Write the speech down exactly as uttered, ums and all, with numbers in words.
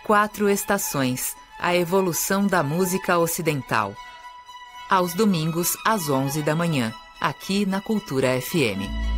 Quatro Estações, a evolução da música ocidental. Aos domingos, às onze da manhã, aqui na Cultura F M.